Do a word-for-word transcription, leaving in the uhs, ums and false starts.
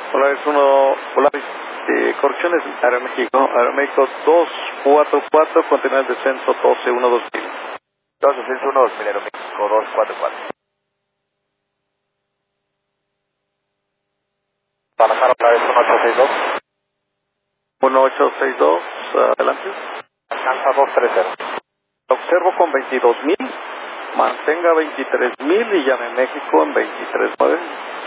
Polaris uno, Polaris eh, Correcciones, Aeroméxico, Aeroméxico dos cuatro cuatro, continúa el descenso doce uno dos mil. dos seis uno dos mil, Aeroméxico dos cuatro cuatro. Bajar otra vez uno ocho seis dos. uno ocho seis dos, adelante. Alcanza dos tres cero. Observo con veintidós mil, mantenga veintitrés mil y llame México en veintitrés nueve.